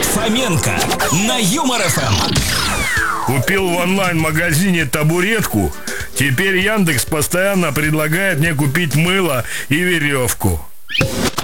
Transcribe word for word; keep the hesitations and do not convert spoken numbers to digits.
Фоменко на Юмор эф эм. Купил в онлайн-магазине табуретку. Теперь Яндекс постоянно предлагает мне купить мыло и веревку.